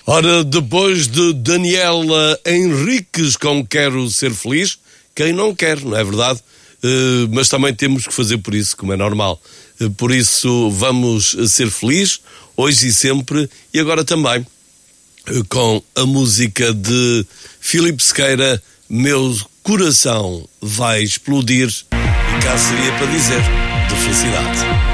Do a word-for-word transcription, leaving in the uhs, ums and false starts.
Ora, depois de Daniela Henriques com Quero Ser Feliz, quem não quer, não é verdade? Uh, mas também temos que fazer por isso, como é normal. Uh, por isso vamos ser felizes, hoje e sempre, e agora também uh, com a música de Filipe Sequeira, Meu Coração Vai Explodir, e cá seria para dizer, de felicidade.